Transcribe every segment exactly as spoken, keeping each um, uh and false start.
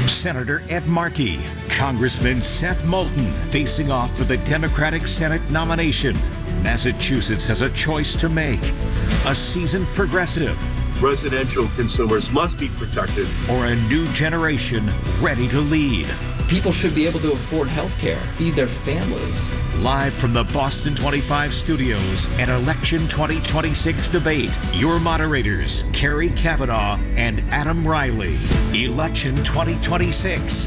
Senator Ed Markey, Congressman Seth Moulton facing off for the Democratic Senate nomination. Massachusetts has a choice to make. A seasoned progressive. Residential consumers must be protected. Or a new generation ready to lead. People should be able to afford health care, feed their families. Live from the Boston twenty-five studios and Election twenty twenty-six debate, your moderators, Kerry Kavanaugh and Adam Riley. Election twenty twenty-six.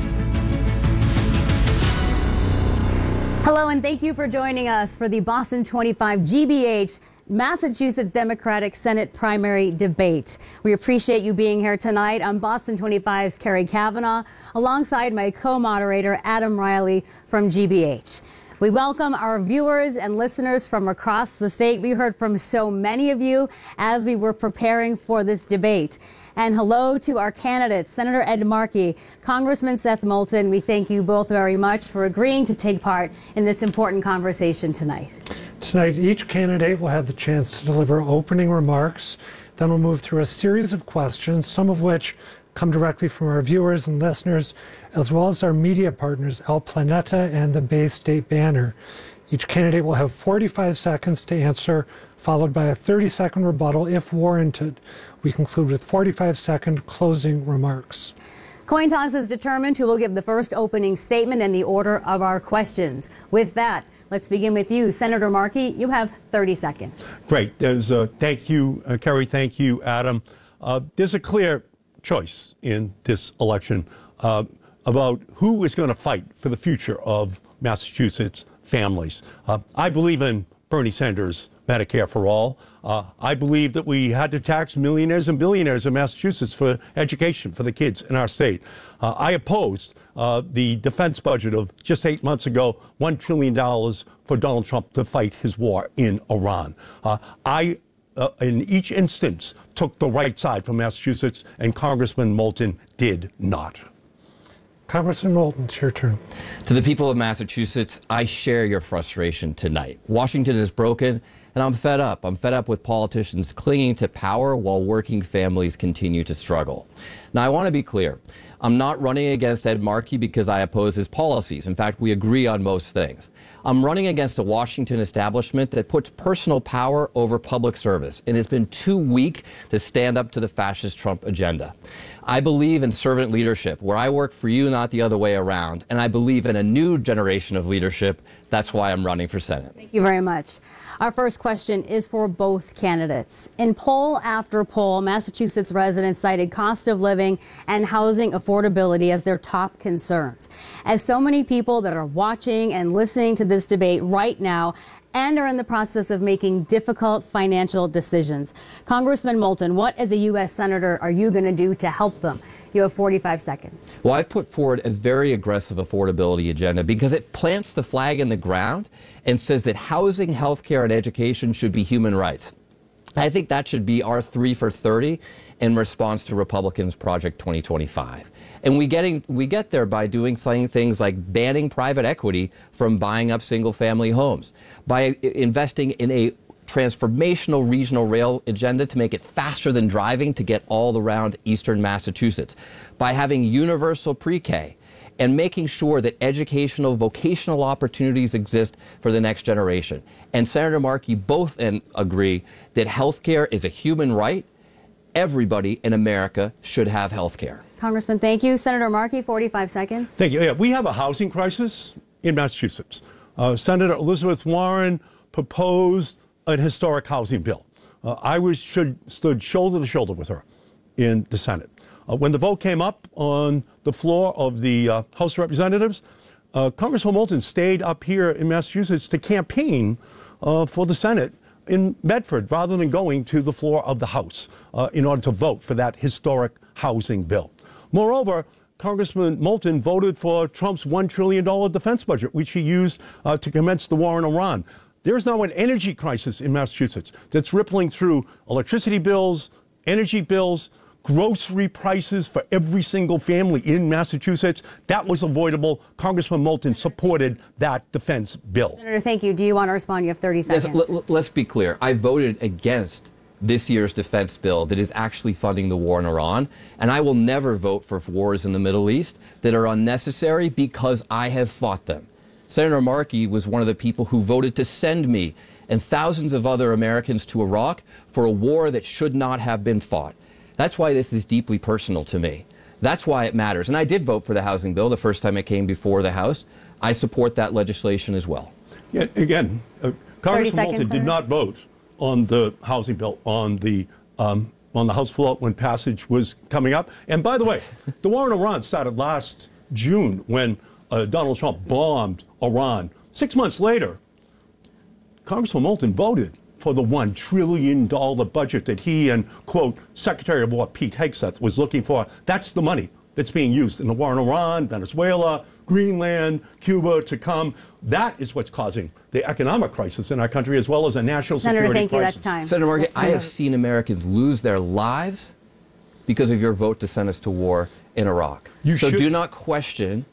Hello, and thank you for joining us for the Boston twenty-five G B H Massachusetts Democratic Senate primary debate. We appreciate you being here tonight. I'm Boston twenty-five's Kerry Kavanaugh, alongside my co-moderator, Adam Riley from G B H. We welcome our viewers and listeners from across the state. We heard from so many of you as we were preparing for this debate. And hello to our candidates, Senator Ed Markey, Congressman Seth Moulton. We thank you both very much for agreeing to take part in this important conversation tonight. Tonight, each candidate will have the chance to deliver opening remarks. Then we'll move through a series of questions, some of which come directly from our viewers and listeners, as well as our media partners, El Planeta and the Bay State Banner. Each candidate will have forty-five seconds to answer, followed by a thirty second rebuttal if warranted. We conclude with forty-five second closing remarks. Coin toss is determined who will give the first opening statement and the order of our questions. With that, let's begin with you. Senator Markey, you have thirty seconds. Great. There's a, thank you, uh, Kerry. Thank you, Adam. Uh, there's a clear choice in this election uh, about who is going to fight for the future of Massachusetts families. Uh, I believe in Bernie Sanders' Medicare for all. Uh, I believe that we had to tax millionaires and billionaires in Massachusetts for education for the kids in our state. Uh, I opposed uh, the defense budget of just eight months ago, one trillion dollars for Donald Trump to fight his war in Iran. Uh, I, uh, in each instance, took the right side for Massachusetts, and Congressman Moulton did not. Congressman Moulton, it's your turn. To the people of Massachusetts, I share your frustration tonight. Washington is broken, and I'm fed up. I'm fed up with politicians clinging to power while working families continue to struggle. Now, I want to be clear. I'm not running against Ed Markey because I oppose his policies. In fact, we agree on most things. I'm running against a Washington establishment that puts personal power over public service and has been too weak to stand up to the fascist Trump agenda. I believe in servant leadership, where I work for you, not the other way around. And I believe in a new generation of leadership. That's why I'm running for Senate. Thank you very much. Our first question is for both candidates. In poll after poll, Massachusetts residents cited cost of living and housing affordability as their top concerns. As so many people that are watching and listening to this debate right now and are in the process of making difficult financial decisions. Congressman Moulton, what as a U S Senator are you going to do to help them? You have forty-five seconds. Well, I've put forward a very aggressive affordability agenda because it plants the flag in the ground and says that housing, health care, and education should be human rights. I think that should be our three for thirty in response to Republicans' Project twenty twenty-five. And we, getting, we get there by doing things like banning private equity from buying up single-family homes, by investing in a transformational regional rail agenda to make it faster than driving to get all around eastern Massachusetts, by having universal pre-K, and making sure that educational, vocational opportunities exist for the next generation. And Senator Markey both agree that health care is a human right. Everybody in America should have health care. Congressman, thank you. Senator Markey, forty-five seconds. Thank you. Yeah, we have a housing crisis in Massachusetts. Uh, Senator Elizabeth Warren proposed an historic housing bill. Uh, I was should, stood shoulder to shoulder with her in the Senate. Uh, when the vote came up on the floor of the uh, House of Representatives, uh, Congressman Moulton stayed up here in Massachusetts to campaign uh, for the Senate in Medford rather than going to the floor of the House uh, in order to vote for that historic housing bill. Moreover, Congressman Moulton voted for Trump's one trillion dollars defense budget, which he used uh, to commence the war in Iran. There's now an energy crisis in Massachusetts that's rippling through electricity bills, energy bills, grocery prices for every single family in Massachusetts. That was avoidable. Congressman Moulton supported that defense bill. Senator, thank you. Do you want to respond? You have thirty seconds. Yes, l- let's be clear. I voted against this year's defense bill that is actually funding the war in Iran. And I will never vote for wars in the Middle East that are unnecessary because I have fought them. Senator Markey was one of the people who voted to send me and thousands of other Americans to Iraq for a war that should not have been fought. That's why this is deeply personal to me. That's why it matters. And I did vote for the housing bill the first time it came before the House. I support that legislation as well. Yeah, again, uh, Congressman Moulton did not vote on the housing bill on the um, on the House floor when passage was coming up. And by the way, the war in Iran started last June when uh, Donald Trump bombed Iran. Six months later, Congressman Moulton voted for the one trillion dollars budget that he and, quote, Secretary of War Pete Hegseth was looking for. That's the money that's being used in the war in Iran, Venezuela, Greenland, Cuba to come. That is what's causing the economic crisis in our country as well as a national Senator, security thank you. crisis. That's time. Senator Markey, That's I have seen Americans lose their lives because of your vote to send us to war in Iraq. You so should- do not question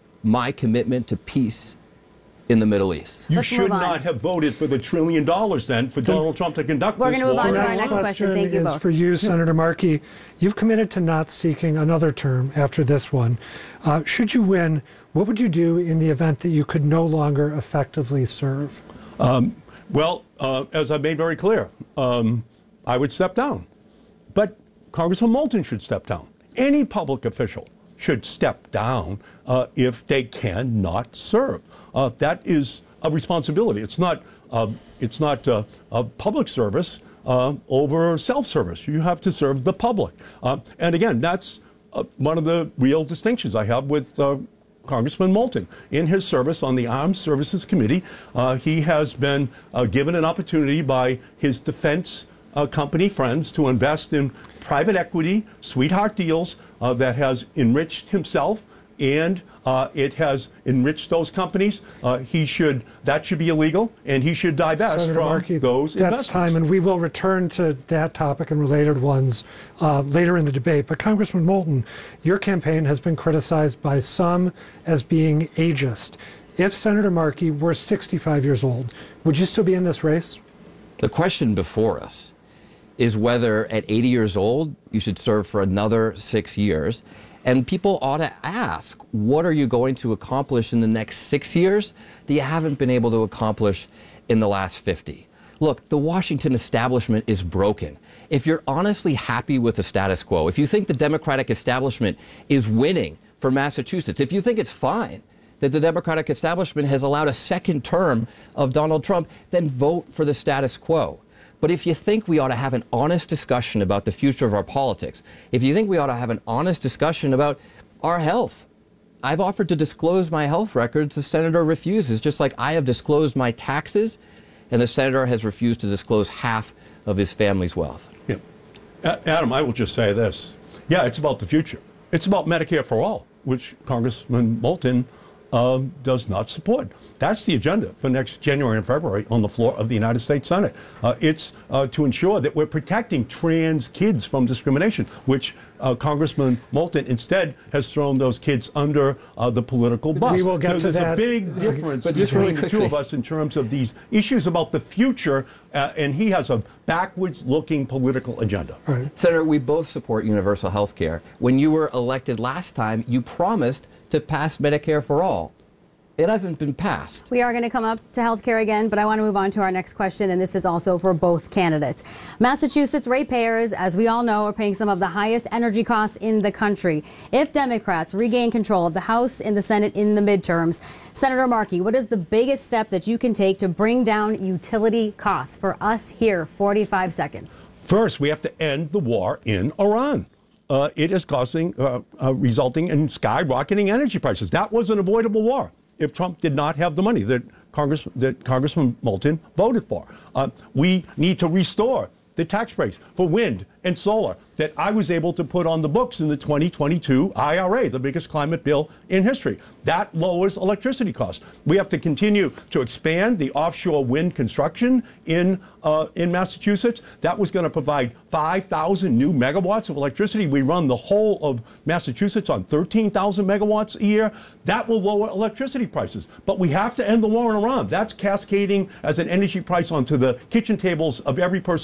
my commitment to peace in the Middle East. You Let's should move on. not have voted for the trillion dollars then for Donald Trump to conduct We're this gonna move war. on in to our Iraq. next question. Thank you is both. for you, Senator Markey. You've committed to not seeking another term after this one. Uh, should you win, what would you do in the event that you could no longer effectively serve? Um, well, uh, as I made very clear, um, I would step down. But Congressman Moulton should step down. Any public official should step down uh, if they cannot serve. Uh, that is a responsibility. It's not. Uh, it's not uh, a public service uh, over self-service. You have to serve the public. Uh, and again, that's uh, one of the real distinctions I have with uh, Congressman Moulton. In his service on the Armed Services Committee, uh, he has been uh, given an opportunity by his defense uh, company friends to invest in private equity, sweetheart deals uh, that has enriched himself and uh, it has enriched those companies. Uh, he should, that should be illegal, and he should divest Senator from Markey, those that's investments. time, and we will return to that topic and related ones uh, later in the debate. But Congressman Moulton, your campaign has been criticized by some as being ageist. If Senator Markey were sixty-five years old, would you still be in this race? The question before us is whether at eighty years old you should serve for another six years. And people ought to ask, what are you going to accomplish in the next six years that you haven't been able to accomplish in the last fifty? Look, the Washington establishment is broken. If you're honestly happy with the status quo, if you think the Democratic establishment is winning for Massachusetts, if you think it's fine that the Democratic establishment has allowed a second term of Donald Trump, then vote for the status quo. But if you think we ought to have an honest discussion about the future of our politics, if you think we ought to have an honest discussion about our health, I've offered to disclose my health records. The senator refuses, just like I have disclosed my taxes, and the senator has refused to disclose half of his family's wealth. Yeah. A- Adam, I will just say this. Yeah, it's about the future. It's about Medicare for all, which Congressman Moulton Um, does not support. That's the agenda for next January and February on the floor of the United States Senate. Uh, it's uh, to ensure that we're protecting trans kids from discrimination, which uh, Congressman Moulton instead has thrown those kids under uh, the political bus. We will get so to there's that. a big difference But just between really the two of quickly. us in terms of these issues about the future, uh, and he has a backwards-looking political agenda. All right. Senator, we both support universal health care. When you were elected last time, you promised to pass Medicare for all. It hasn't been passed. We are going to come up to healthcare again, but I want to move on to our next question, and this is also for both candidates. Massachusetts ratepayers, as we all know, are paying some of the highest energy costs in the country. If Democrats regain control of the House and the Senate in the midterms, Senator Markey, what is the biggest step that you can take to bring down utility costs for us here? forty-five seconds. First, we have to end the war in Iran. Uh, it is causing, uh, uh, resulting in skyrocketing energy prices. That was an avoidable war if Trump did not have the money that Congress, that Congressman Moulton voted for. Uh, we need to restore the tax breaks for wind and solar that I was able to put on the books in the twenty twenty-two I R A, the biggest climate bill in history. That lowers electricity costs. We have to continue to expand the offshore wind construction in uh, in Massachusetts. That was going to provide five thousand new megawatts of electricity. We run the whole of Massachusetts on thirteen thousand megawatts a year. That will lower electricity prices. But we have to end the war in Iran. That's cascading as an energy price onto the kitchen tables of every person in Massachusetts.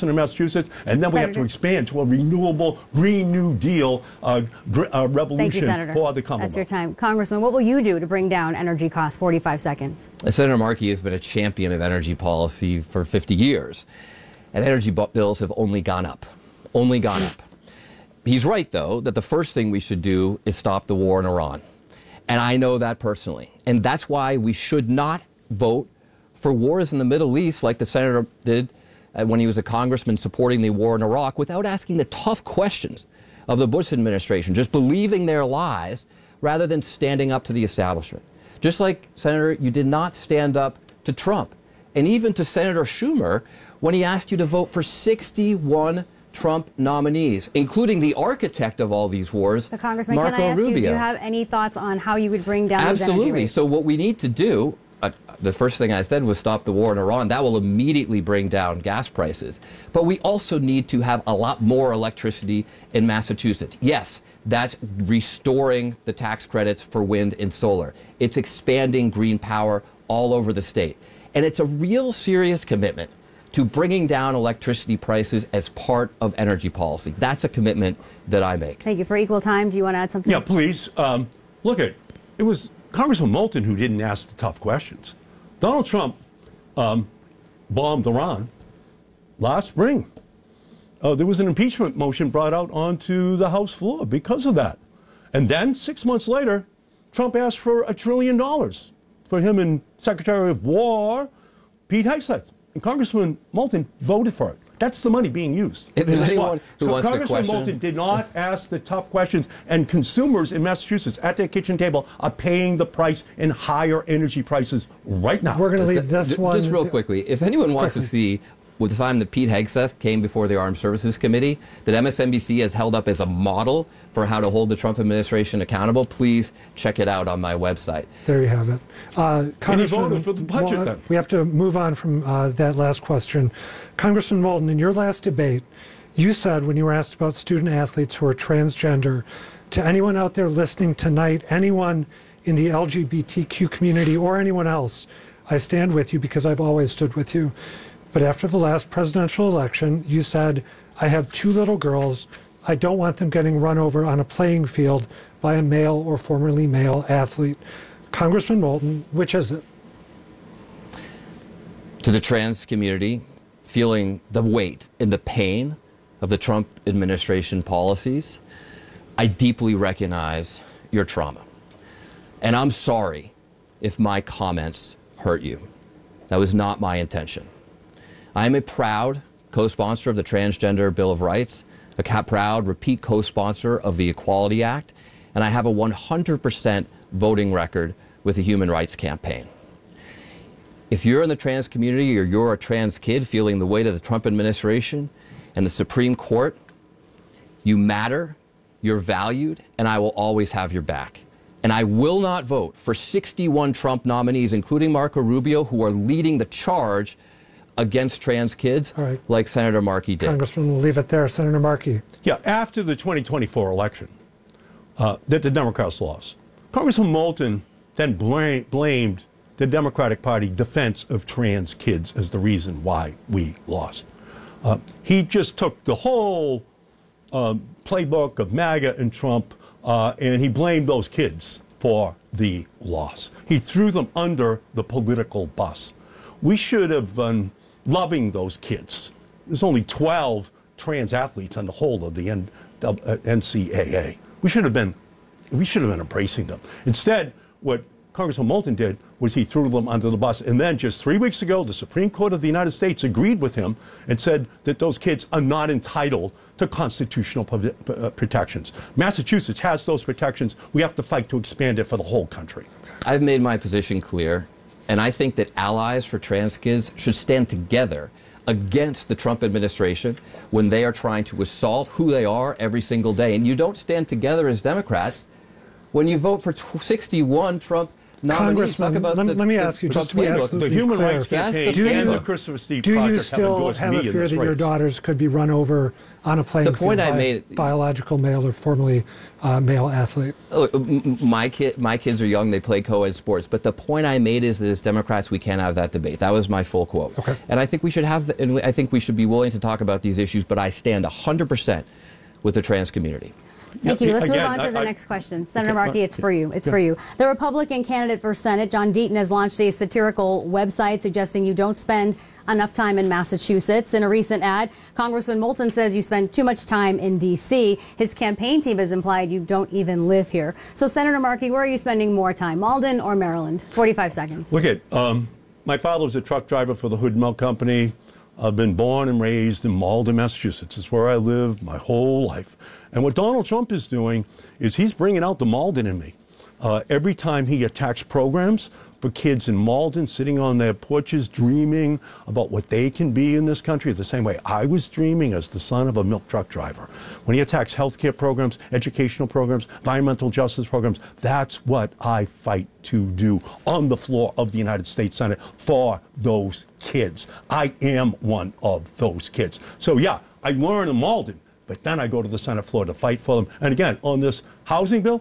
Massachusetts, and then we have to expand to a renewable Green New Deal uh, gr- uh, revolution Thank you, Senator. for the Commonwealth. That's your time. Congressman, what will you do to bring down energy costs? forty-five seconds. Senator Markey has been a champion of energy policy for fifty years, and energy bu- bills have only gone up, only gone up. He's right, though, that the first thing we should do is stop the war in Iran. And I know that personally. And that's why we should not vote for wars in the Middle East like the senator did uh, when he was a congressman supporting the war in Iraq without asking the tough questions of the Bush administration, just believing their lies rather than standing up to the establishment. Just like, Senator, you did not stand up to Trump and even to Senator Schumer when he asked you to vote for sixty-one Trump nominees, including the architect of all these wars, so, Congressman, Marco can I ask Rubio. you, do you have any thoughts on how you would bring down these energy Absolutely. rates? So what we need to do, uh, the first thing I said was stop the war in Iran. That will immediately bring down gas prices. But we also need to have a lot more electricity in Massachusetts. Yes, that's restoring the tax credits for wind and solar. It's expanding green power all over the state. And it's a real serious commitment to bringing down electricity prices as part of energy policy. That's a commitment that I make. Thank you. For equal time, do you want to add something? Yeah, please. Um, look, at it was Congressman Moulton who didn't ask the tough questions. Donald Trump um, bombed Iran last spring. Uh, there was an impeachment motion brought out onto the House floor because of that. And then six months later, Trump asked for a trillion dollars for him and Secretary of War Pete Hegseth. And Congressman Moulton voted for it. That's the money being used. If there's Guess anyone what? who So wants to Congressman question- Moulton did not ask the tough questions, and consumers in Massachusetts at their kitchen table are paying the price in higher energy prices right now. We're going to leave Just- this one. Just real quickly, if anyone wants to Quickly. see with the time that Pete Hegseth came before the Armed Services Committee, that M S N B C has held up as a model for how to hold the Trump administration accountable, please check it out on my website. There you have it. Uh, Congressman, voted for the budget, Moulton, then. we have to move on from uh, that last question. Congressman Moulton, in your last debate, you said when you were asked about student athletes who are transgender, to anyone out there listening tonight, anyone in the L G B T Q community or anyone else, I stand with you because I've always stood with you. But after the last presidential election, you said, I have two little girls. I don't want them getting run over on a playing field by a male or formerly male athlete. Congressman Moulton, which is it? To the trans community, feeling the weight and the pain of the Trump administration policies, I deeply recognize your trauma. And I'm sorry if my comments hurt you. That was not my intention. I am a proud co-sponsor of the Transgender Bill of Rights, a proud repeat co-sponsor of the Equality Act, and I have a one hundred percent voting record with the Human Rights Campaign. If you're in the trans community or you're a trans kid feeling the weight of the Trump administration and the Supreme Court, you matter, you're valued, and I will always have your back. And I will not vote for sixty-one Trump nominees, including Marco Rubio, who are leading the charge against trans kids, All right. like Senator Markey did. Congressman, we'll leave it there. Senator Markey. Yeah, after the twenty twenty-four election uh, that the Democrats lost, Congressman Moulton then bla- blamed the Democratic Party defense of trans kids as the reason why we lost. Uh, he just took the whole uh, playbook of MAGA and Trump uh, and he blamed those kids for the loss. He threw them under the political bus. We should have been loving those kids. There's only twelve trans athletes on the whole of the N C A A. We should have been, we should have been embracing them. Instead, what Congressman Moulton did was he threw them under the bus. And then just three weeks ago, the Supreme Court of the United States agreed with him and said that those kids are not entitled to constitutional protections. Massachusetts has those protections. We have to fight to expand it for the whole country. I've made my position clear, and I think that allies for trans kids should stand together against the Trump administration when they are trying to assault who they are every single day. And you don't stand together as Democrats when you vote for sixty-one Trump nominees. Talk Congressman, about let, the, let me the, ask you, the just to be playbook. absolutely The Human clear, Rights Campaign do and you, the Christopher Steve do Project you have still endorsed have me a in fear this that your race. daughters could be run over on a playing The point field I by made- a biological male or formerly uh, male athlete? Look, m- m- my kid, my kids are young. They play co-ed sports. But the point I made is that as Democrats, we can't have that debate. That was my full quote. Okay. And I think we should have, the, and I think we should be willing to talk about these issues. But I stand one hundred percent with the trans community. Thank you. Let's Again, move on to I- the I- next question. Senator Okay, Markey, it's for you. It's for you. The Republican candidate for Senate, John Deaton, has launched a satirical website suggesting you don't spend enough time in Massachusetts. In a recent ad, Congressman Moulton says you spend too much time in D C His campaign team has implied you don't even live here. So, Senator Markey, where are you spending more time, Malden or Maryland? forty-five seconds. Look at, um, my father was a truck driver for the Hood Milk Company. I've been born and raised in Malden, Massachusetts. It's where I lived my whole life. And what Donald Trump is doing is he's bringing out the Malden in me. Uh, every time he attacks programs for kids in Malden sitting on their porches dreaming about what they can be in this country, the same way I was dreaming as the son of a milk truck driver. When he attacks healthcare programs, educational programs, environmental justice programs, that's what I fight to do on the floor of the United States Senate for those kids. I am one of those kids. So yeah, I learn in Malden, but then I go to the Senate floor to fight for them. And again, on this housing bill,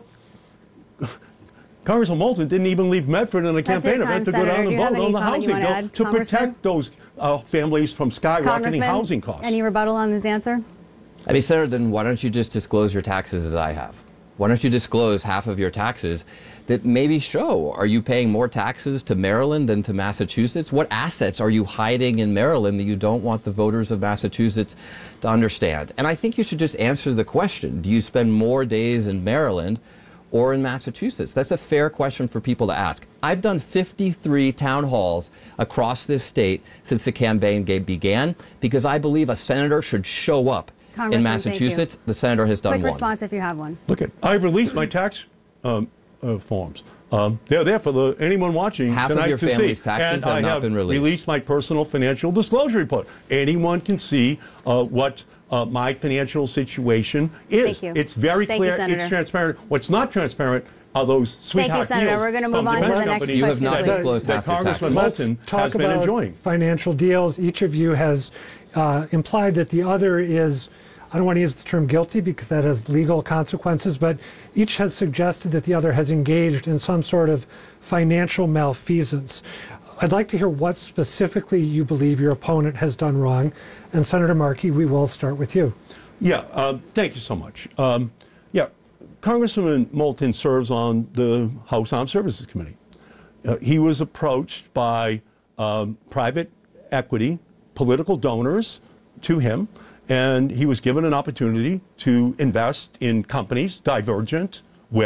Congressman Moulton didn't even leave Medford in a That's campaign your time, event to go Senator. down Do and you have vote any on the comment you housing wanna bill add, to Congressman? protect those uh, families from skyrocketing Congressman, housing costs. any rebuttal on this answer? I mean, Senator, then why don't you just disclose your taxes as I have? Why don't you disclose half of your taxes that maybe show, are you paying more taxes to Maryland than to Massachusetts? What assets are you hiding in Maryland that you don't want the voters of Massachusetts to understand? And I think you should just answer the question. Do you spend more days in Maryland or in Massachusetts? That's a fair question for people to ask. I've done fifty-three town halls across this state since the campaign game began because I believe a senator should show up in Congressman, Massachusetts. The senator has done Quick one. response if you have one. Look at, I released my tax um, uh, forms. Um, they're there for the, anyone watching Half of tonight your to family's see. taxes and have I not have been released. released my personal financial disclosure report. Anyone can see uh, what uh, my financial situation is. Thank you. It's very Thank you, clear. Senator. It's transparent. What's not transparent are those sweetheart Thank you, Senator. deals We're gonna move from on to defense the next companies You have question, not please. disclosed that half your Congressman taxes. Moulton Let's talk has been about enjoying. financial deals. Each of you has uh, implied that the other is, I don't want to use the term guilty because that has legal consequences, but each has suggested that the other has engaged in some sort of financial malfeasance. I'd like to hear what specifically you believe your opponent has done wrong. And Senator Markey, we will start with you. Yeah, uh, thank you so much. Um, yeah, Congressman Moulton serves on the House Armed Services Committee. Uh, he was approached by um, private equity, political donors to him, and he was given an opportunity to invest in companies, Divergent,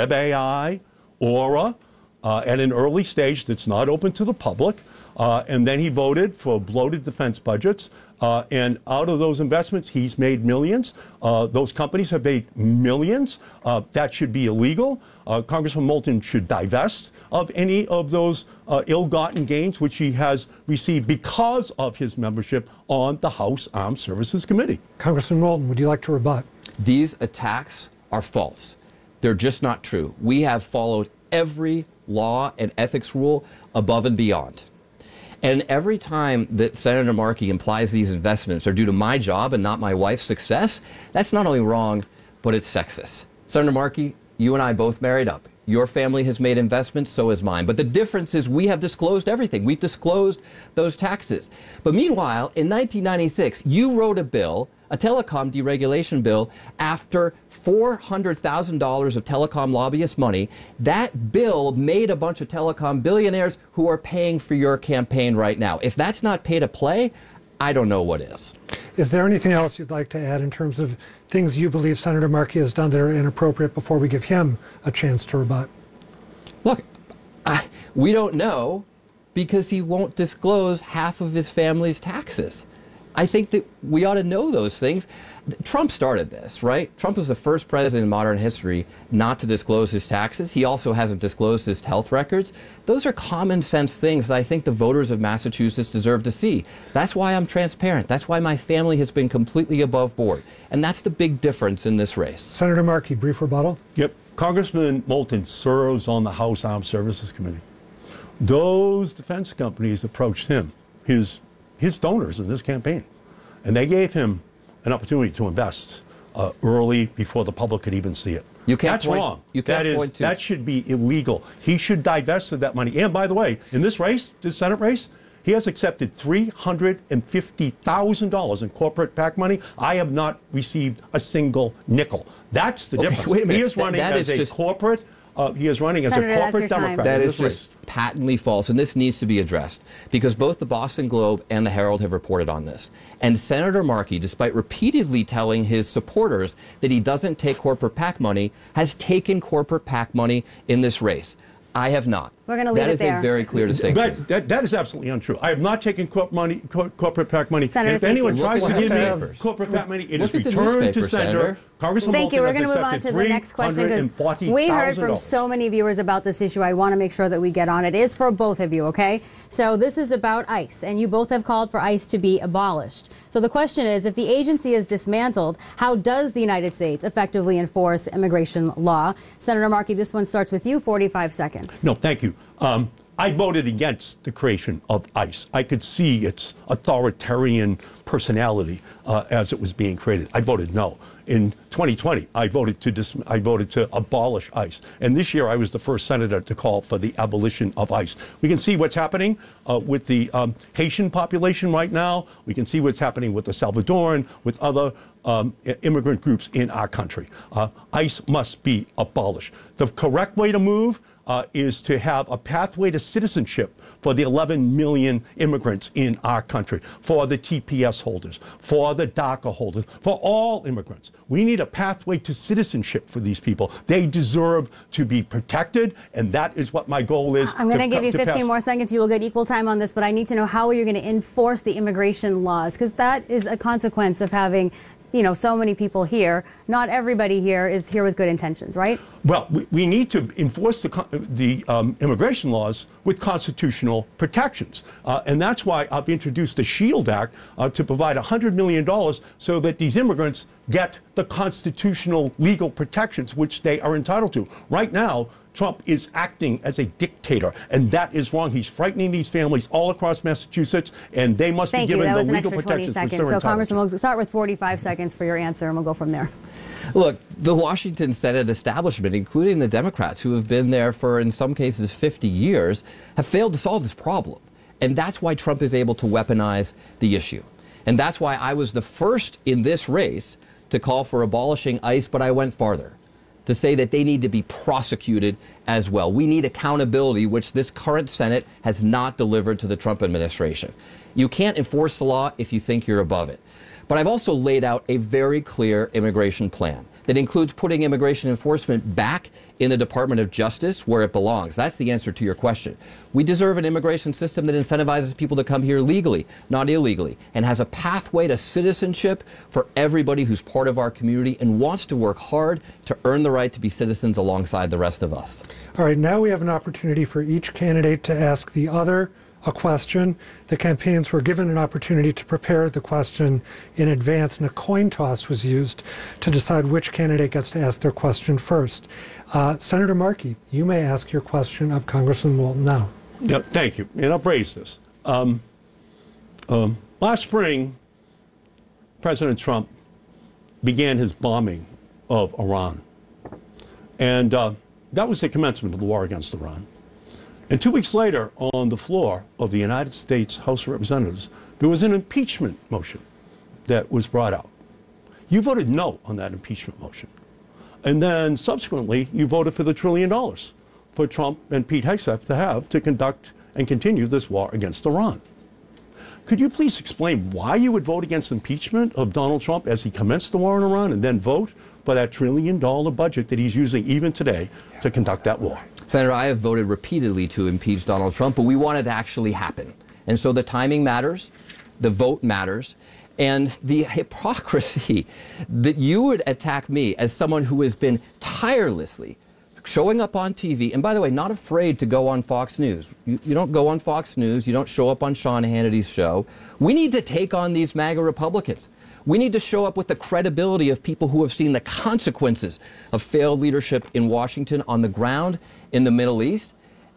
WebAI, Aura, uh, at an early stage that's not open to the public. Uh, and then he voted for bloated defense budgets. Uh, and out of those investments, he's made millions. Uh, those companies have made millions. Uh, that should be illegal. Uh, Congressman Moulton should divest of any of those uh, ill-gotten gains, which he has received because of his membership on the House Armed Services Committee. Congressman Moulton, would you like to rebut? These attacks are false. They're just not true. We have followed every law and ethics rule above and beyond. And every time that Senator Markey implies these investments are due to my job and not my wife's success, that's not only wrong, but it's sexist. Senator Markey, you and I both married up. Your family has made investments, so has mine. But the difference is we have disclosed everything. We've disclosed those taxes. But meanwhile, in nineteen ninety-six, you wrote a bill, a telecom deregulation bill, after four hundred thousand dollars of telecom lobbyist money. That bill made a bunch of telecom billionaires who are paying for your campaign right now. If that's not pay to play, I don't know what is. Is there anything else you'd like to add in terms of things you believe Senator Markey has done that are inappropriate before we give him a chance to rebut? Look, I, we don't know because he won't disclose half of his family's taxes. I think that we ought to know those things. Trump started this, right? Trump was the first president in modern history not to disclose his taxes. He also hasn't disclosed his health records. Those are common sense things that I think the voters of Massachusetts deserve to see. That's why I'm transparent. That's why my family has been completely above board. And that's the big difference in this race. Senator Markey, brief rebuttal. Yep. Congressman Moulton serves on the House Armed Services Committee. those defense companies approached him, his, his donors in this campaign, and they gave him an opportunity to invest uh, early before the public could even see it. You can't That's point, wrong. You can't that, is, point to. that should be illegal. He should divest of that money. And by the way, in this race, this Senate race, he has accepted three hundred fifty thousand dollars in corporate PAC money. I have not received a single nickel. That's the Okay, difference. wait a minute. He is running That- that as is a just- corporate. Uh, he is running as Senator, a that's corporate your time. Democrat. That in is this race. just patently false, and this needs to be addressed because both the Boston Globe and the Herald have reported on this. And Senator Markey, despite repeatedly telling his supporters that he doesn't take corporate PAC money, has taken corporate PAC money in this race. I have not. We're going to leave That it is there. a very clear distinction. But that, that is absolutely untrue. I have not taken corp money, cor- corporate PAC money. Senator, and if thank anyone you. tries Look to at give the me newspapers. corporate PAC money, it Look is at the returned to newspaper, sender. Senator. Congressman Thank you. Bolton We're has going to move on to the next question because we heard from so many viewers about this issue. I want to make sure that we get on it. It is for both of you, okay? So this is about ICE, and you both have called for ICE to be abolished. So the question is, if the agency is dismantled, how does the United States effectively enforce immigration law? Senator Markey, this one starts with you, forty-five seconds. No, thank you. Um, I voted against the creation of ICE. I could see its authoritarian personality uh, as it was being created. I voted no. In twenty twenty, I voted to dis- I voted to abolish ICE, and this year I was the first senator to call for the abolition of ICE. We can see what's happening uh, with the um, Haitian population right now. We can see what's happening with the Salvadoran, with other um, immigrant groups in our country. Uh, ICE must be abolished. The correct way to move Uh, is to have a pathway to citizenship for the eleven million immigrants in our country, for the T P S holders, for the DACA holders, for all immigrants. We need a pathway to citizenship for these people. They deserve to be protected, and that is what my goal is. I'm going to give you to fifteen pass. more seconds. You will get equal time on this, but I need to know how you're going to enforce the immigration laws, because that is a consequence of having, you know, so many people here. Not everybody here is here with good intentions, right? Well, we, we need to enforce the, co- the um, immigration laws with constitutional protections. Uh, and that's why I've introduced the SHIELD Act uh, to provide one hundred million dollars so that these immigrants get the constitutional legal protections which they are entitled to. Right now, Trump is acting as a dictator, and that is wrong. He's frightening these families all across Massachusetts, and they must Thank be you. given That the was an legal extra twenty protections which seconds. they're So, entitled to. Congressman, we'll start with forty-five seconds for your answer, and we'll go from there. Look, the Washington Senate establishment, including the Democrats who have been there for, in some cases, fifty years, have failed to solve this problem. And that's why Trump is able to weaponize the issue. And that's why I was the first in this race to call for abolishing ICE, but I went farther to say that they need to be prosecuted as well. We need accountability, which this current Senate has not delivered to the Trump administration. You can't enforce the law if you think you're above it. But I've also laid out a very clear immigration plan that includes putting immigration enforcement back in the Department of Justice where it belongs. That's the answer to your question. We deserve an immigration system that incentivizes people to come here legally, not illegally, and has a pathway to citizenship for everybody who's part of our community and wants to work hard to earn the right to be citizens alongside the rest of us. All right, now we have an opportunity for each candidate to ask the other a question. The campaigns were given an opportunity to prepare the question in advance, and a coin toss was used to decide which candidate gets to ask their question first. Uh, Senator Markey, you may ask your question of Congressman Walton now. Yeah, thank you. And I'll raise this. Um, um, last spring, President Trump began his bombing of Iran. And uh, that was the commencement of the war against Iran. And two weeks later, on the floor of the United States House of Representatives, there was an impeachment motion that was brought out. You voted no on that impeachment motion. And then subsequently, you voted for the trillion dollars for Trump and Pete Hegseth to have to conduct and continue this war against Iran. Could you please explain why you would vote against impeachment of Donald Trump as he commenced the war in Iran and then vote for that trillion dollar budget that he's using even today to conduct that war? Senator, I have voted repeatedly to impeach Donald Trump, but we want it to actually happen. And so the timing matters, the vote matters, and the hypocrisy that you would attack me as someone who has been tirelessly showing up on T V, and by the way, not afraid to go on Fox News. You, you don't go on Fox News, you don't show up on Sean Hannity's show. We need to take on these MAGA Republicans. We need to show up with the credibility of people who have seen the consequences of failed leadership in Washington on the ground in the Middle East.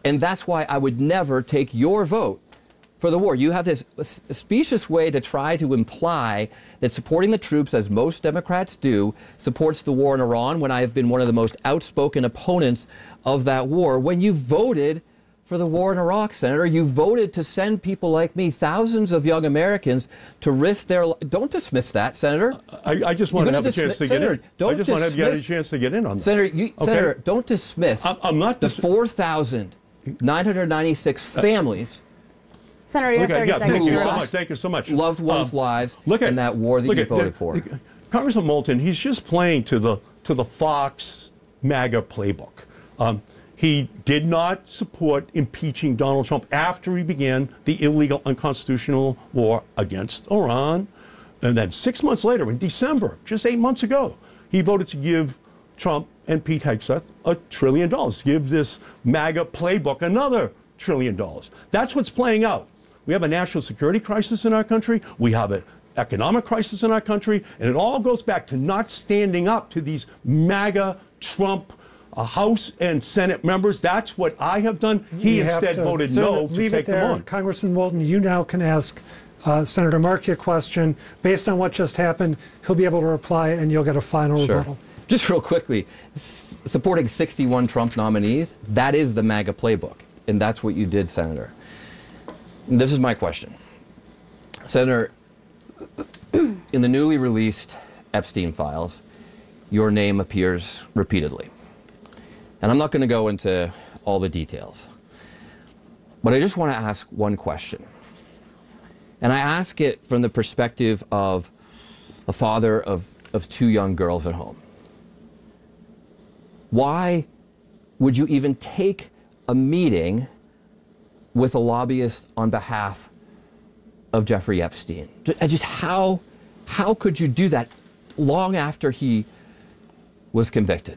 And that's why I would never take your vote for the war. You have this specious way to try to imply that supporting the troops, as most Democrats do, supports the war in Iran, when I have been one of the most outspoken opponents of that war. When you voted for the war in Iraq, Senator, you voted to send people like me, thousands of young Americans, to risk their lives. Don't dismiss that, Senator. I, I just want to have a chance to Senator, get in. Don't I just dismiss, want to get a chance to get in on that. Senator, you, okay? Senator, don't dismiss I'm, I'm not dis- the four thousand nine hundred ninety-six families. Senator, you have thirty yeah, seconds. thank you so lost much. Thank you so much. Loved ones' Um, lives look at, in that war that look you at, voted the, for. The, Congressman Moulton, he's just playing to the to the Fox MAGA playbook. Um, he did not support impeaching Donald Trump after he began the illegal, unconstitutional war against Iran. And then six months later, in December, just eight months ago, he voted to give Trump and Pete Hegseth a trillion dollars, give this MAGA playbook another trillion dollars. That's what's playing out. We have a national security crisis in our country. We have an economic crisis in our country. And it all goes back to not standing up to these MAGA, Trump, uh, House and Senate members. That's what I have done. He You have instead to- voted so no to leave take it there. them on. Congressman Moulton, you now can ask uh, Senator Markey a question. Based on what just happened, he'll be able to reply and you'll get a final Sure. rebuttal. Just real quickly, s- supporting sixty-one Trump nominees, that is the MAGA playbook. And that's what you did, Senator. And this is my question. Senator, in the newly released Epstein files, your name appears repeatedly. And I'm not going to go into all the details. But I just want to ask one question. And I ask it from the perspective of a father of, of two young girls at home. Why would you even take a meeting with a lobbyist on behalf of Jeffrey Epstein? Just how, how could you do that long after he was convicted?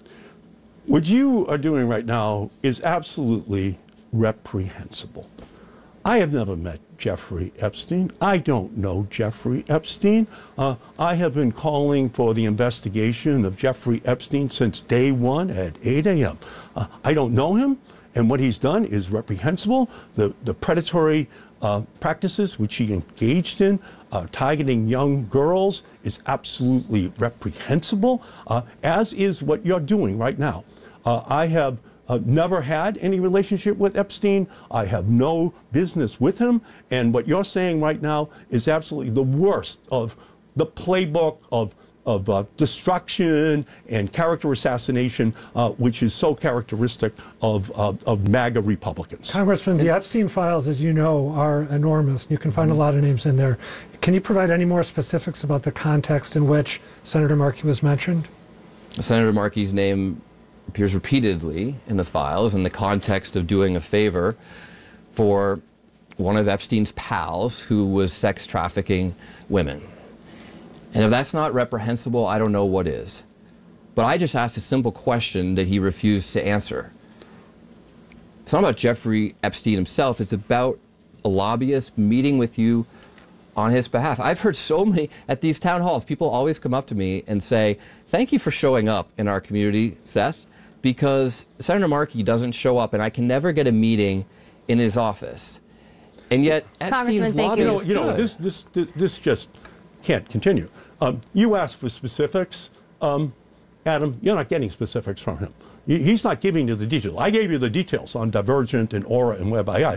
What you are doing right now is absolutely reprehensible. I have never met Jeffrey Epstein. I don't know Jeffrey Epstein. Uh, I have been calling for the investigation of Jeffrey Epstein since day one at eight a m Uh, I don't know him, and what he's done is reprehensible. The, the predatory uh, practices which he engaged in, uh, targeting young girls, is absolutely reprehensible, uh, as is what you're doing right now. Uh, I have uh, never had any relationship with Epstein. I have no business with him. And what you're saying right now is absolutely the worst of the playbook of, of uh, destruction and character assassination, uh, which is so characteristic of, uh, of MAGA Republicans. Congressman, the Epstein files, as you know, are enormous. You can find a lot of names in there. Can you provide any more specifics about the context in which Senator Markey was mentioned? Senator Markey's name appears repeatedly in the files in the context of doing a favor for one of Epstein's pals who was sex trafficking women. And if that's not reprehensible, I don't know what is. But I just asked a simple question that he refused to answer. It's not about Jeffrey Epstein himself. It's about a lobbyist meeting with you on his behalf. I've heard so many, at these town halls, people always come up to me and say, thank you for showing up in our community, Seth, because Senator Markey doesn't show up and I can never get a meeting in his office. And yet, Epstein's lobby you know, is you know good. this, this, this just can't continue. Um, you asked for specifics. Um, Adam, you're not getting specifics from him. He's not giving you the details. I gave you the details on Divergent and Aura and Web A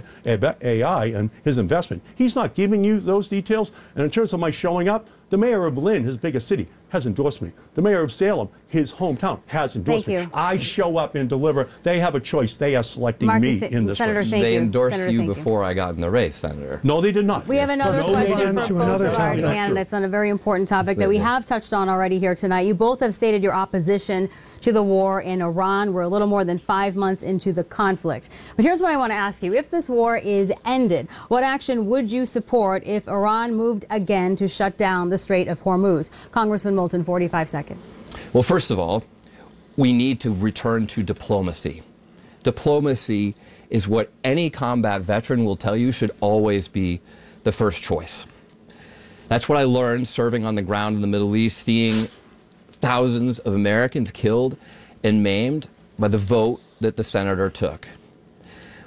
I and his investment. He's not giving you those details. And in terms of my showing up, the mayor of Lynn, his biggest city, has endorsed me. The mayor of Salem, his hometown, has endorsed Thank me. you. I show up and deliver. They have a choice. They are selecting Markey, me in this Senator, race. thank They you. endorsed Senator, you thank you. before I got in the race, Senator. No, they did not. We have another No, they question did for not. to both another of our topic. candidates on a very important topic that we did. have touched on already here tonight. You both have stated your opposition to the war in Iran. We're a little more than five months into the conflict. But here's what I want to ask you. If this war is ended, what action would you support if Iran moved again to shut down the Strait of Hormuz? Congressman Moulton, forty-five seconds. Well, first of all, we need to return to diplomacy. Diplomacy is what any combat veteran will tell you should always be the first choice. That's what I learned serving on the ground in the Middle East, seeing thousands of Americans killed and maimed by the vote that the senator took.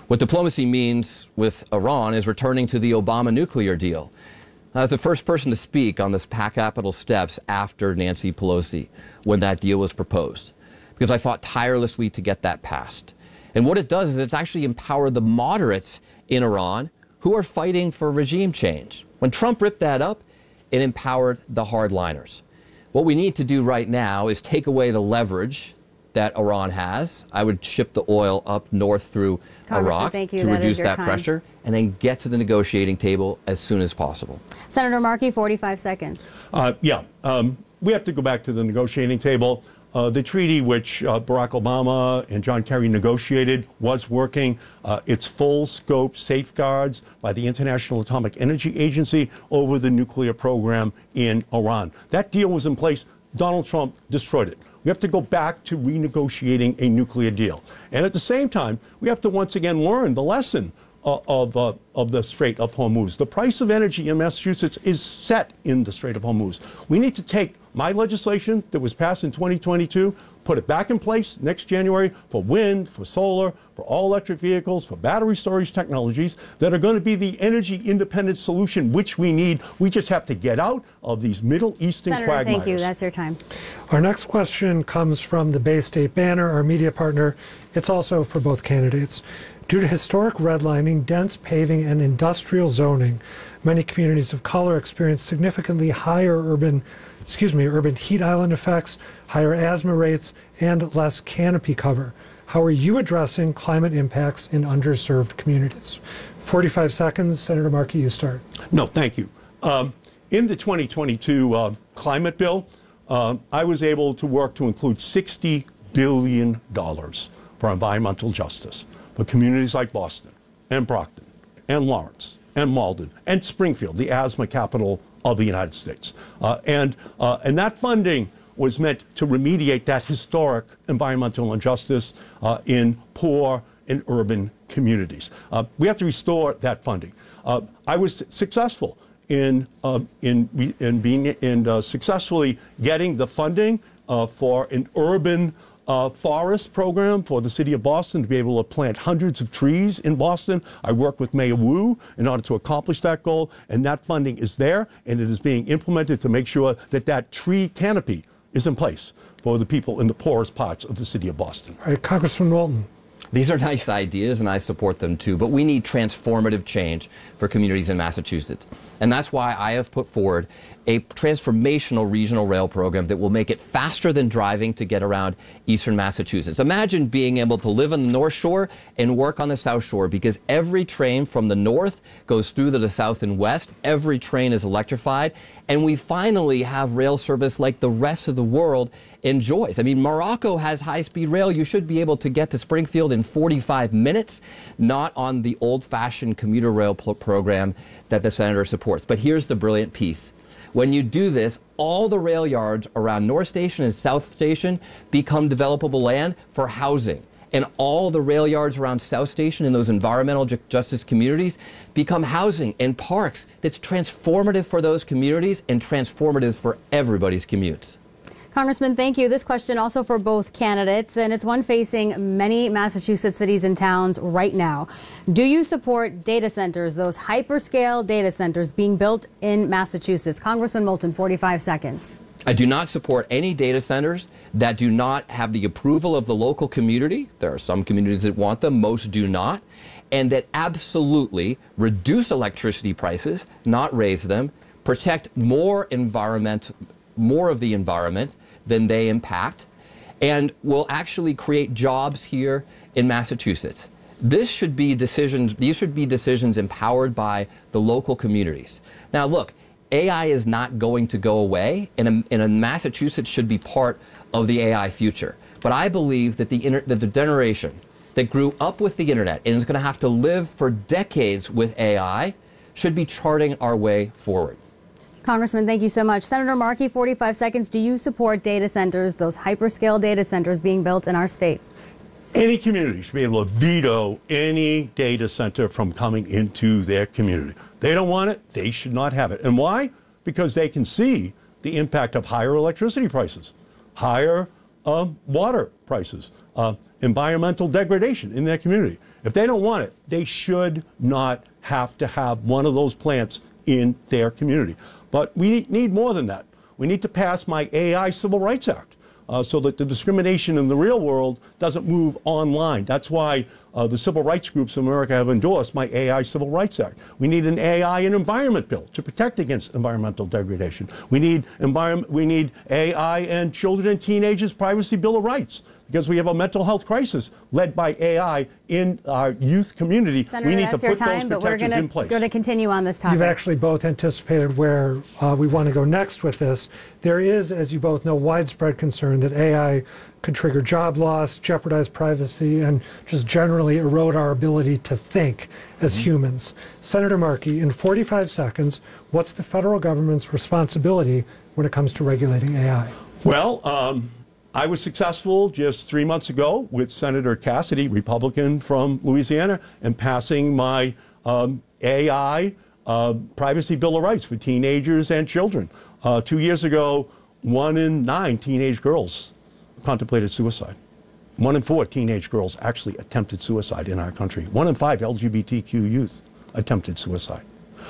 What diplomacy means with Iran is returning to the Obama nuclear deal. I was the first person to speak on this Capitol steps after Nancy Pelosi when that deal was proposed, because I fought tirelessly to get that passed. And what it does is it's actually empowered the moderates in Iran who are fighting for regime change. When Trump ripped that up, it empowered the hardliners. What we need to do right now is take away the leverage that Iran has. I would ship the oil up north through Iraq thank you. to That reduce is your that time. pressure, and then get to the negotiating table as soon as possible. Senator Markey, forty-five seconds. Uh, yeah, um, we have to go back to the negotiating table. Uh, the treaty which uh, Barack Obama and John Kerry negotiated was working. Uh, its full scope safeguards by the International Atomic Energy Agency over the nuclear program in Iran. That deal was in place. Donald Trump destroyed it. We have to go back to renegotiating a nuclear deal. And at the same time, we have to once again learn the lesson uh, of, uh, of the Strait of Hormuz. The price of energy in Massachusetts is set in the Strait of Hormuz. We need to take my legislation that was passed in twenty twenty-two, put it back in place next January for wind, for solar, for all electric vehicles, for battery storage technologies that are going to be the energy independent solution which we need. We just have to get out of these Middle Eastern Senator, quagmires. thank you. That's your time. Our next question comes from the Bay State Banner, our media partner. It's also for both candidates. Due to historic redlining, dense paving, and industrial zoning, many communities of color experience significantly higher urban, excuse me, urban heat island effects, higher asthma rates, and less canopy cover. How are you addressing climate impacts in underserved communities? forty-five seconds. Senator Markey, you start. No, thank you. Um, in the twenty twenty-two uh, climate bill, uh, I was able to work to include sixty billion dollars for environmental justice for communities like Boston and Brockton and Lawrence and Malden and Springfield, the asthma capital of the United States. Uh, and, uh, and that funding was meant to remediate that historic environmental injustice uh, in poor and urban communities. Uh, we have to restore that funding. Uh, I was successful in, uh, in, in being in uh, successfully getting the funding uh, for an urban Uh, forest program for the city of Boston to be able to plant hundreds of trees in Boston. I work with Mayor Wu in order to accomplish that goal, and that funding is there, and it is being implemented to make sure that that tree canopy is in place for the people in the poorest parts of the city of Boston. All right, Congressman Walton. These are nice ideas, and I support them too, but we need transformative change for communities in Massachusetts. And that's why I have put forward a transformational regional rail program that will make it faster than driving to get around eastern Massachusetts. Imagine being able to live on the North Shore and work on the South Shore, because every train from the north goes through to the south and west. Every train is electrified, and we finally have rail service like the rest of the world enjoys. I mean, Morocco has high-speed rail. You should be able to get to Springfield in forty-five minutes, not on the old-fashioned commuter rail program that the senator supports. But here's the brilliant piece. When you do this, all the rail yards around North Station and South Station become developable land for housing. And all the rail yards around South Station in those environmental ju- justice communities become housing and parks that's transformative for those communities and transformative for everybody's commutes. Congressman, thank you. This question also for both candidates, and it's one facing many Massachusetts cities and towns right now. Do you support data centers, those hyperscale data centers being built in Massachusetts? Congressman Moulton, forty-five seconds. I do not support any data centers that do not have the approval of the local community. There are some communities that want them, most do not, and that absolutely reduce electricity prices, not raise them, protect more environment, more of the environment than they impact, and will actually create jobs here in Massachusetts. This should be decisions, these should be decisions empowered by the local communities. Now look, A I is not going to go away, and, a, and a Massachusetts should be part of the A I future. But I believe that the, inter, that the generation that grew up with the internet and is going to have to live for decades with A I should be charting our way forward. Congressman, thank you so much. Senator Markey, forty-five seconds. Do you support data centers, those hyperscale data centers being built in our state? Any community should be able to veto any data center from coming into their community. They don't want it, they should not have it. And why? Because they can see the impact of higher electricity prices, higher um, water prices, uh, environmental degradation in their community. If they don't want it, they should not have to have one of those plants in their community. But we need more than that. We need to pass my A I Civil Rights Act uh, so that the discrimination in the real world doesn't move online. That's why uh, the civil rights groups in America have endorsed my A I Civil Rights Act. We need an A I and environment bill to protect against environmental degradation. We need environment. We need A I and children and teenagers privacy bill of rights, because we have a mental health crisis led by A I in our youth community. Senator, we need that's to put your time, those but we're protections gonna, in place. going to continue on this topic. You've actually both anticipated where uh, we want to go next with this. There is, as you both know, widespread concern that A I could trigger job loss, jeopardize privacy, and just generally erode our ability to think as mm-hmm. humans. Senator Markey, in forty-five seconds, what's the federal government's responsibility when it comes to regulating A I? Well, um, I was successful just three months ago with Senator Cassidy, Republican from Louisiana, in passing my um, A I uh, Privacy Bill of Rights for teenagers and children. Uh, two years ago, one in nine teenage girls contemplated suicide. One in four teenage girls actually attempted suicide in our country. One in five L G B T Q youth attempted suicide.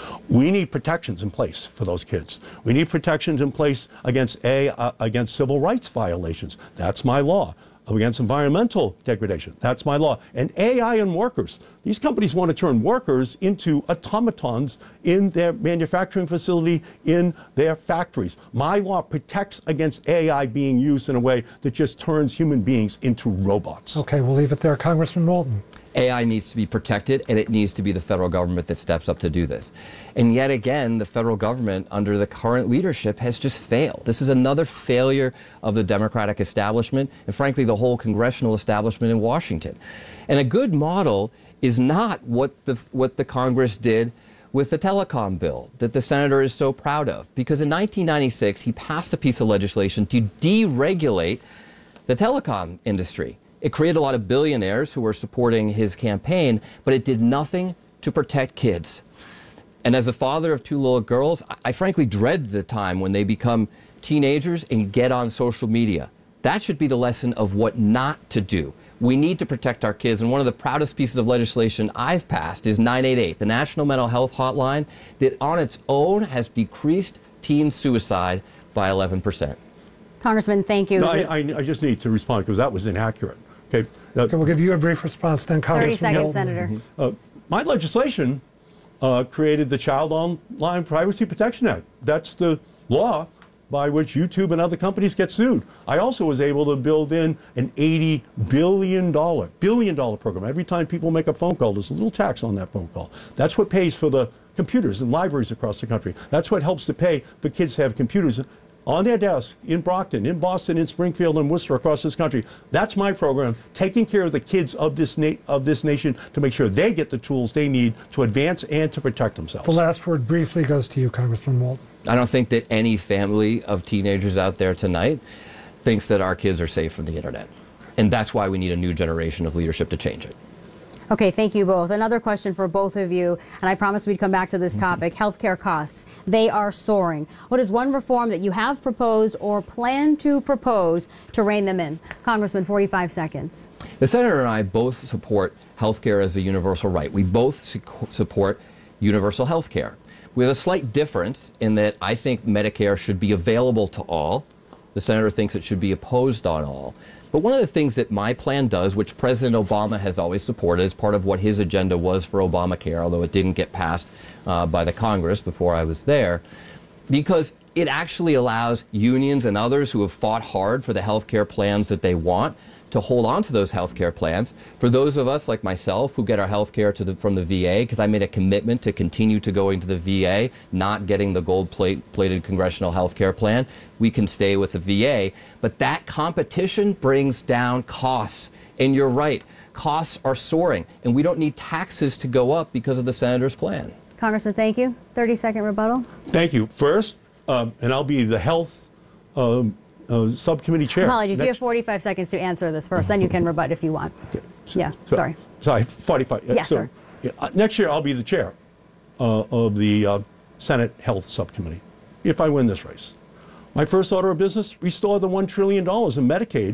We need protections in place for those kids. We need protections in place against a uh, against civil rights violations. That's my law. Against environmental degradation. That's my law. And A I and workers. These companies want to turn workers into automatons in their manufacturing facility, in their factories. My law protects against A I being used in a way that just turns human beings into robots. Okay, we'll leave it there. Congressman Moulton. A I needs to be protected, and it needs to be the federal government that steps up to do this. And yet again, the federal government under the current leadership has just failed. This is another failure of the Democratic establishment and frankly the whole congressional establishment in Washington. And a good model is not what the, what the Congress did with the telecom bill that the senator is so proud of. Because in nineteen ninety-six, he passed a piece of legislation to deregulate the telecom industry. It created a lot of billionaires who were supporting his campaign, but it did nothing to protect kids. And as a father of two little girls, I, I frankly dread the time when they become teenagers and get on social media. That should be the lesson of what not to do. We need to protect our kids, and one of the proudest pieces of legislation I've passed is nine eight eight, the National Mental Health Hotline, that on its own has decreased teen suicide by eleven percent. Congressman, thank you. No, I, I, I just need to respond because that was inaccurate. Okay. Uh, okay, we'll give you a brief response then, Congressman. thirty seconds, Hilton. Senator. Mm-hmm. uh, my legislation uh, created the Child Online Privacy Protection Act. That's the law by which YouTube and other companies get sued. I also was able to build in an eighty billion dollars billion dollar program. Every time people make a phone call, there's a little tax on that phone call. That's what pays for the computers in libraries across the country. That's what helps to pay for kids to have computers on their desk in Brockton, in Boston, in Springfield, and Worcester across this country. That's my program, taking care of the kids of this na- of this nation to make sure they get the tools they need to advance and to protect themselves. The last word briefly goes to you, Congressman Moulton. I don't think that any family of teenagers out there tonight thinks that our kids are safe from the internet. And that's why we need a new generation of leadership to change it. Okay, thank you both. Another question for both of you, and I promised we'd come back to this topic. Healthcare costs, they are soaring. What is one reform that you have proposed or plan to propose to rein them in? Congressman, forty-five seconds. The senator and I both support healthcare as a universal right. We both su- support universal healthcare. We have a slight difference in that I think Medicare should be available to all. The senator thinks it should be imposed on all. But one of the things that my plan does, which President Obama has always supported as part of what his agenda was for Obamacare, although it didn't get passed uh, by the Congress before I was there, because it actually allows unions and others who have fought hard for the health care plans that they want to hold on to those health care plans. For those of us like myself who get our health care to the, from the V A, because I made a commitment to continue to going to the V A, not getting the gold-plated congressional health care plan, we can stay with the V A. But that competition brings down costs. And you're right, costs are soaring, and we don't need taxes to go up because of the senator's plan. Congressman, thank you. thirty second rebuttal. Thank you. First, um, and I'll be the health um, Uh, subcommittee chair. Apologies, Next. you have forty-five seconds to answer this first, then you can rebut if you want. Okay. So, Yeah, so, sorry. Sorry, forty-five. Yeah, so, sir. Yeah, uh, next year I'll be the chair uh, of the uh, Senate Health Subcommittee if I win this race. My first order of business, restore the one trillion dollars in Medicaid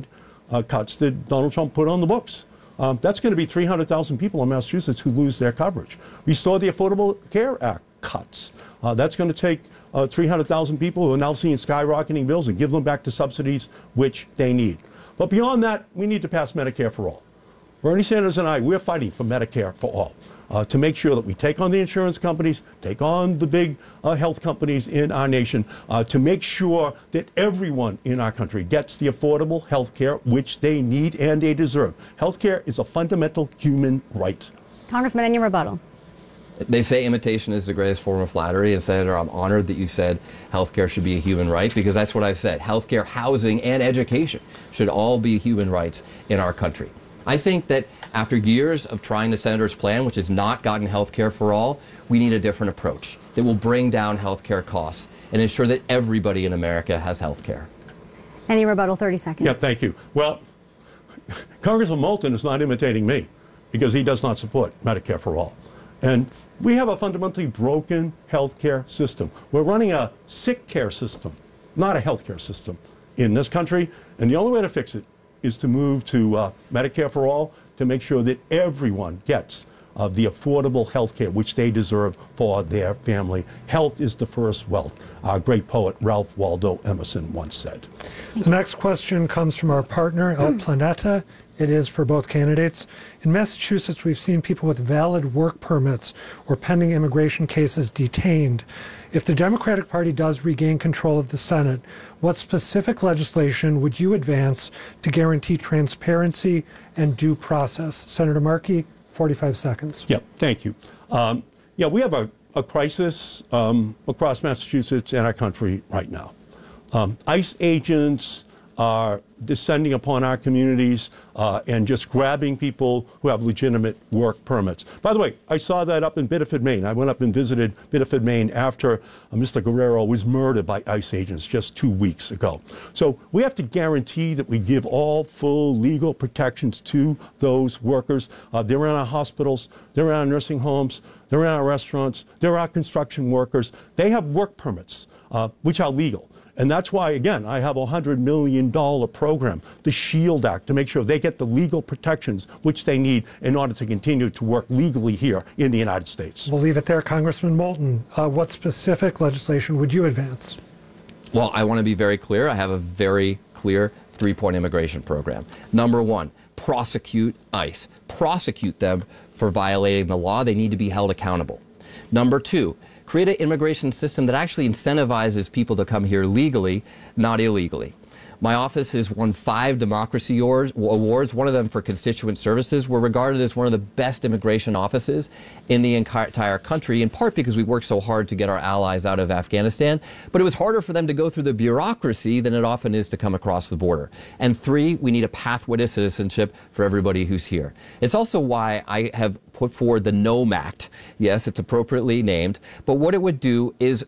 uh, cuts that Donald Trump put on the books. Um, that's going to be three hundred thousand people in Massachusetts who lose their coverage. Restore the Affordable Care Act cuts. Uh, that's going to take uh, three hundred thousand people who are now seeing skyrocketing bills and give them back the subsidies which they need. But beyond that, we need to pass Medicare for all. Bernie Sanders and I, we're fighting for Medicare for all, uh, to make sure that we take on the insurance companies, take on the big uh, health companies in our nation, uh, to make sure that everyone in our country gets the affordable health care which they need and they deserve. Health care is a fundamental human right. Congressman, any rebuttal? They say imitation is the greatest form of flattery, and Senator, I'm honored that you said healthcare should be a human right, because that's what I've said. Healthcare, housing, and education should all be human rights in our country. I think that after years of trying the Senator's plan, which has not gotten healthcare for all, we need a different approach that will bring down healthcare costs and ensure that everybody in America has healthcare. Any rebuttal, thirty seconds. Yeah, thank you. Well, Congressman Moulton is not imitating me because he does not support Medicare for all. And we have a fundamentally broken healthcare system. We're running a sick care system, not a healthcare system in this country. And the only way to fix it is to move to uh, Medicare for all, to make sure that everyone gets uh, the affordable health care which they deserve for their family. Health is the first wealth. Our great poet Ralph Waldo Emerson once said. The next question comes from our partner, El Planeta. It is for both candidates. In Massachusetts, we've seen people with valid work permits or pending immigration cases detained. If the Democratic Party does regain control of the Senate, what specific legislation would you advance to guarantee transparency and due process? Senator Markey, forty-five seconds. Yeah, thank you. Um, yeah, we have a, a crisis um, across Massachusetts and our country right now. Um, ICE agents are descending upon our communities uh, and just grabbing people who have legitimate work permits. By the way, I saw that up in Biddeford, Maine. I went up and visited Biddeford, Maine after uh, Mister Guerrero was murdered by ICE agents just two weeks ago. So we have to guarantee that we give all full legal protections to those workers. Uh, they're in our hospitals, they're in our nursing homes, they're in our restaurants, they're our construction workers. They have work permits, uh, which are legal. And that's why, again, I have a one hundred million dollars program, the SHIELD Act, to make sure they get the legal protections which they need in order to continue to work legally here in the United States. We'll leave it there. Congressman Moulton, uh, what specific legislation would you advance? Well, I want to be very clear. I have a very clear three-point immigration program. Number one, prosecute ICE. Prosecute them for violating the law. They need to be held accountable. Number two, create an immigration system that actually incentivizes people to come here legally, not illegally. My office has won five democracy awards, one of them for constituent services. We're regarded as one of the best immigration offices in the entire country, in part because we worked so hard to get our allies out of Afghanistan. But it was harder for them to go through the bureaucracy than it often is to come across the border. And three, we need a pathway to citizenship for everybody who's here. It's also why I have put forward the NOME Act. Yes, it's appropriately named. But what it would do is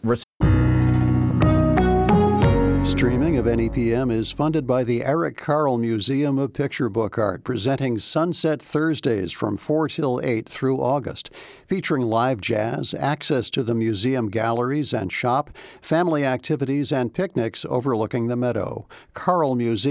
Streaming of N E P M is funded by the Eric Carle Museum of Picture Book Art, presenting Sunset Thursdays from four till eight through August, featuring live jazz, access to the museum galleries and shop, family activities, and picnics overlooking the meadow. Carle Museum